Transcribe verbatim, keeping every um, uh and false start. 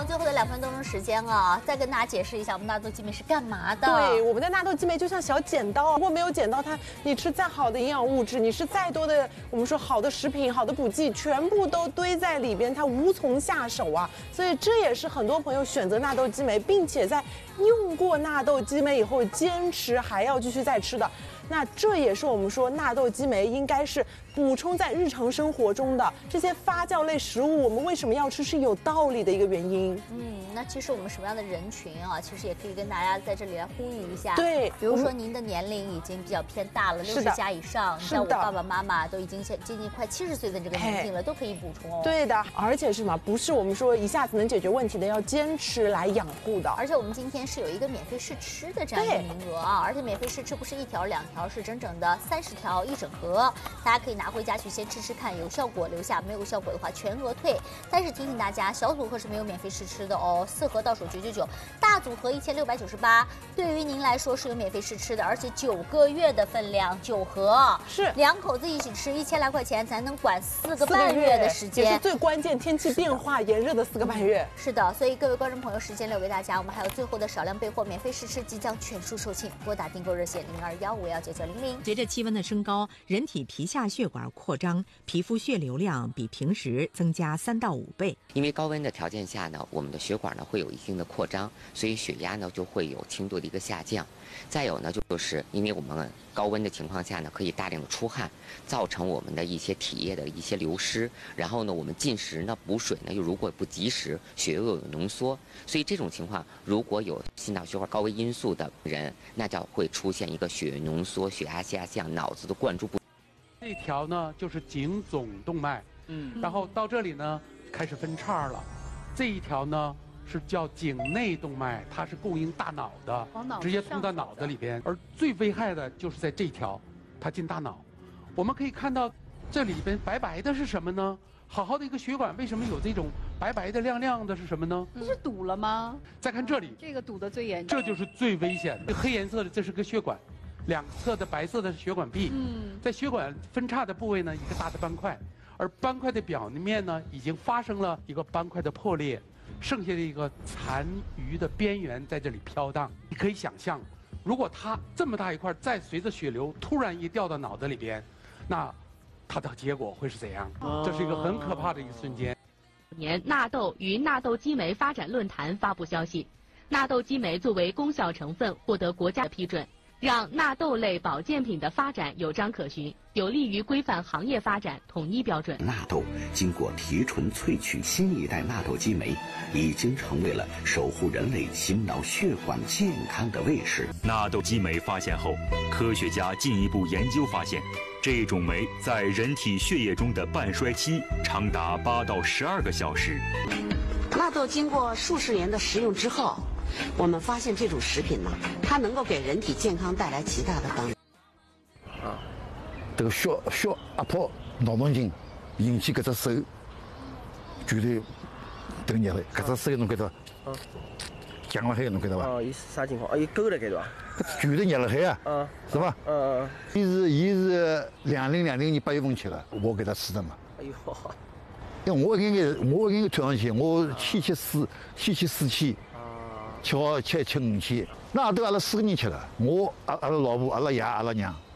最后的两分多钟时间啊，再跟大家解释一下我们纳豆激酶是干嘛的。 对，我们的纳豆激酶就像小剪刀，如果没有剪到它，你吃再好的营养物质，你吃再多的我们说好的食品、好的补剂，全部都堆在里边，它无从下手啊。所以这也是很多朋友选择纳豆激酶，并且在用过纳豆激酶以后，坚持还要继续再吃的。那这也是我们说纳豆激酶应该是补充在日常生活中的这些发酵类食物，我们为什么要吃是有道理的一个原因。 嗯，那其实我们什么样的人群啊，其实也可以跟大家在这里来呼吁一下。 对， 比如说您的年龄已经比较偏大了，六十加以上，像我爸爸妈妈都已经接近快七十岁的这个年龄了，都可以补充哦。 对的，而且是什么？不是我们说一下子能解决问题的，要坚持来养护的。 而且我们今天是有一个免费试吃的这样一个名额啊，而且免费试吃不是一条两条，是整整的三十条一整盒，大家可以拿回家去先吃吃看，有效果留下，没有效果的话全额退。但是提醒大家，小组合是没有免费试吃的哦，四盒到手九九九，大组合一千六百九十八。对于您来说是有免费试吃的，而且九个月的分量，九盒是两口子一起吃，一千来块钱才能管四个半月的时间， 也是最关键，天气变化炎热的四个半月。 是的，所以各位观众朋友，时间留给大家，我们还有最后的少量备货，免费试吃即将全数售罄，拨打订购热线零二幺五幺九九零零。 随着气温的升高，人体皮下血管扩张，皮肤血流量比平时增加三到五倍。 因为高温的条件下呢，我们的血管呢会有一定的扩张，所以血压呢就会有轻度的一个下降。再有呢，就是因为我们高温的情况下呢，可以大量的出汗，造成我们的一些体液的一些流失。然后呢，我们进食呢补水呢又如果不及时，血又有浓缩，所以这种情况如果有心脑血管高危因素的人，那就会出现一个血液浓缩、血压下降、脑子的灌注不。 这条呢就是颈总动脉，嗯，然后到这里呢开始分叉了，这一条呢是叫颈内动脉，它是供应大脑的，直接通到脑子里边。而最危害的就是在这条，它进大脑。我们可以看到这里边白白的是什么呢？好好的一个血管为什么有这种白白的亮亮的是什么呢？ 这是堵了吗？ 再看这里， 这个堵得最严重， 这就是最危险的。黑颜色的这是个血管，两侧的白色的血管壁，嗯，在血管分叉的部位呢，一个大的斑块，而斑块的表面呢，已经发生了一个斑块的破裂，剩下的一个残余的边缘在这里飘荡。你可以想象，如果它这么大一块，再随着血流突然一掉到脑子里边，那它的结果会是怎样？这是一个很可怕的一个瞬间。 年纳豆与纳豆激酶发展论坛发布消息，纳豆激酶作为功效成分获得国家批准，让纳豆类保健品的发展有章可循，有利于规范行业发展，统一标准。 纳豆经过提纯萃取，新一代纳豆激酶已经成为了守护人类心脑血管健康的卫士。 纳豆激酶发现后，科学家进一步研究发现，这种酶在人体血液中的半衰期长达八到十二个小时。 纳豆经过数十年的食用之后，我们发现这种食品呢，它能够给人体健康带来极大的帮助。 啊，这个血血压迫脑动静引起搿只手剧烈抖热了，搿只手侬看到？嗯。僵了海侬看到伐？ 哦，伊啥情况？哦，伊勾了盖对伐？ 搿剧烈热了海啊！嗯。是伐？嗯嗯。伊是伊是两零两零年八月份吃的，我给他吃的嘛。 哎呦。 因为我应该我应该推上去，我七七四七七四期。吃好吃吃五期，那都阿拉四个人吃的，我阿阿拉老婆、阿拉爷、阿拉娘。